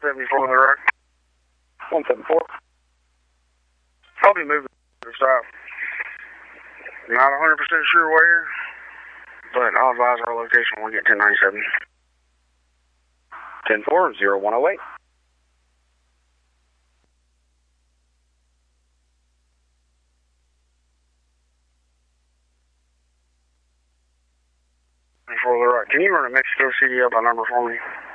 74 on the road. 174. I'll be moving to the stop. Not 100% sure where, but I'll advise our location when we get 1097. 10-4, 0108. For the right. Can you run a Mexico CDL by number for me?